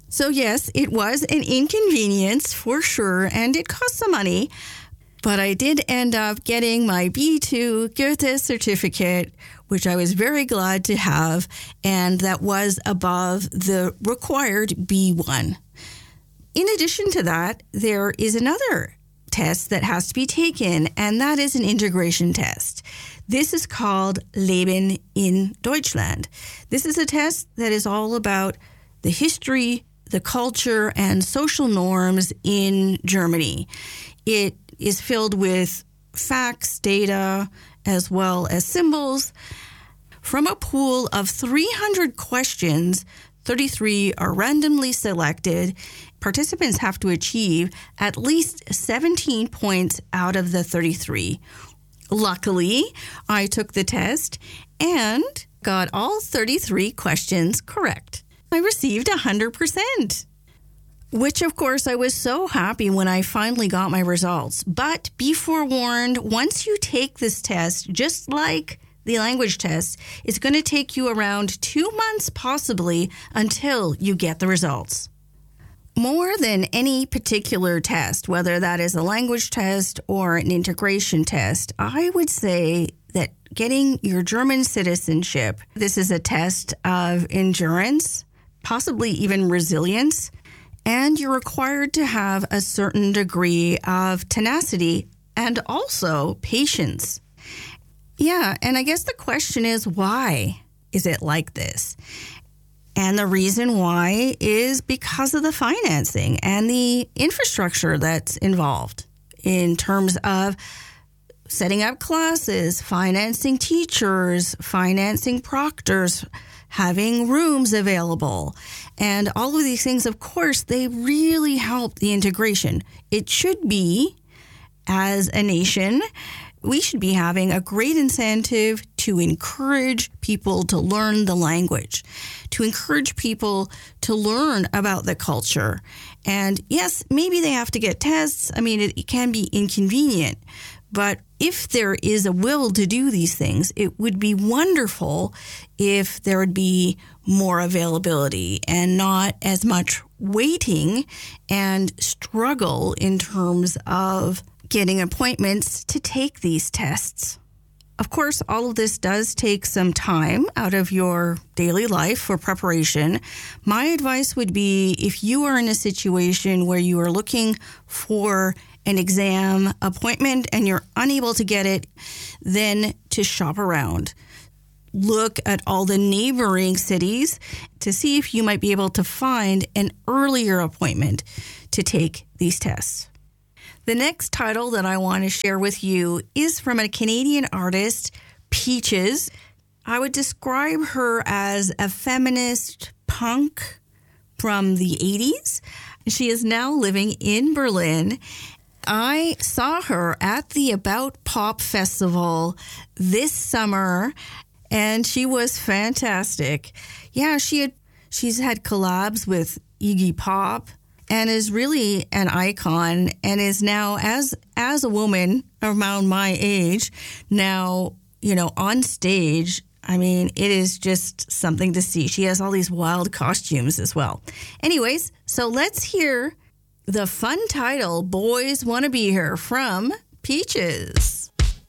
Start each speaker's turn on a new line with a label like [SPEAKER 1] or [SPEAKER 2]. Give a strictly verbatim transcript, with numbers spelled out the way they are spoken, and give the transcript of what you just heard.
[SPEAKER 1] So yes, it was an inconvenience for sure, and it cost some money, but I did end up getting my B two Goethe certificate, which I was very glad to have, and that was above the required B one. In addition to that, there is another test that has to be taken, and that is an integration test. This is called Leben in Deutschland. This is a test that is all about the history, the culture, and social norms in Germany. It is filled with facts, data, as well as symbols. From a pool of three hundred questions, thirty-three are randomly selected. Participants have to achieve at least seventeen points out of the thirty-three. Luckily, I took the test and got all thirty-three questions correct. I received one hundred percent, which of course I was so happy when I finally got my results. But be forewarned, once you take this test, just like the language test, it's going to take you around two months possibly until you get the results. More than any particular test, whether that is a language test or an integration test, I would say that getting your German citizenship, this is a test of endurance, possibly even resilience, and you're required to have a certain degree of tenacity and also patience. Yeah, and I guess the question is, why is it like this? And the reason why is because of the financing and the infrastructure that's involved in terms of setting up classes, financing teachers, financing proctors, having rooms available. And all of these things, of course, they really help the integration. It should be, as a nation, we should be having a great incentive to encourage people to learn the language, to encourage people to learn about the culture. And yes, maybe they have to get tests. I mean, it, it can be inconvenient. But if there is a will to do these things, it would be wonderful if there would be more availability and not as much waiting and struggle in terms of getting appointments to take these tests. Of course, all of this does take some time out of your daily life for preparation. My advice would be, if you are in a situation where you are looking for an exam appointment and you're unable to get it, then to shop around. Look at all the neighboring cities to see if you might be able to find an earlier appointment to take these tests. The next title that I want to share with you is from a Canadian artist, Peaches. I would describe her as a feminist punk from the eighties. She is now living in Berlin. I saw her at the About Pop Festival this summer, and she was fantastic. Yeah, she had she's had collabs with Iggy Pop and is really an icon, and is now, as as a woman around my age, now, you know, on stage. I mean, it is just something to see. She has all these wild costumes as well. Anyways, so let's hear the fun title, Boys Wanna Be Here, from Peaches.